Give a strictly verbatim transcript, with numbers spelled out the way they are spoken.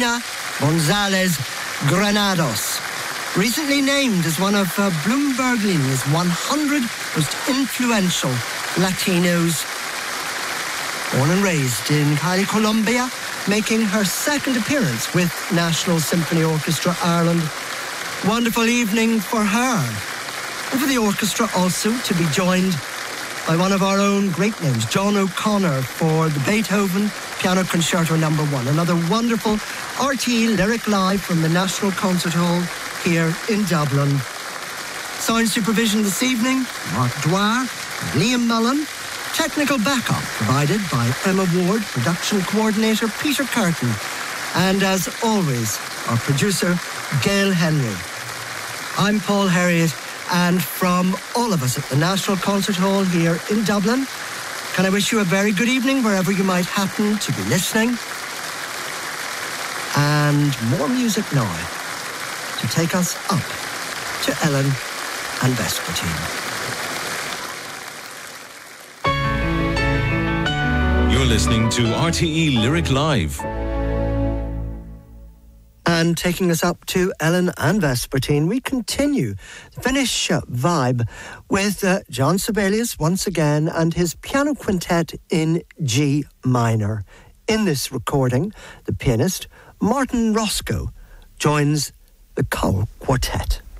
Nina Gonzalez Granados. Recently named as one of uh, Bloomberg Linea's one hundred most influential Latinos. Born and raised in Cali, Colombia, making her second appearance with National Symphony Orchestra Ireland. Wonderful evening for her. And for the orchestra also to be joined by one of our own great names, John O'Connor, for the Beethoven Piano Concerto number one. Another wonderful R T E Lyric Live from the National Concert Hall here in Dublin. Sound supervision this evening, Mark Dwyer, Liam Mullen. Technical backup provided by Emma Ward, production coordinator Peter Curtin, and as always, our producer Gail Henry. I'm Paul Herriot, and from all of us at the National Concert Hall here in Dublin, can I wish you a very good evening wherever you might happen to be listening. And more music now to take us up to Ellen and Vespertine. You're listening to R T E Lyric Live. And taking us up to Ellen and Vespertine, we continue the Finnish vibe with uh, John Sibelius once again and his piano quintet in G minor. In this recording, the pianist Martin Roscoe joins the Cull Quartet.